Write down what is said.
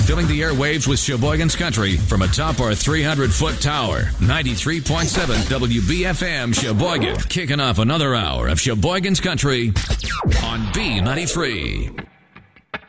filling the airwaves with Sheboygan's Country from atop our 300-foot tower. 93.7 WBFM Sheboygan, kicking off another hour of Sheboygan's Country on B93.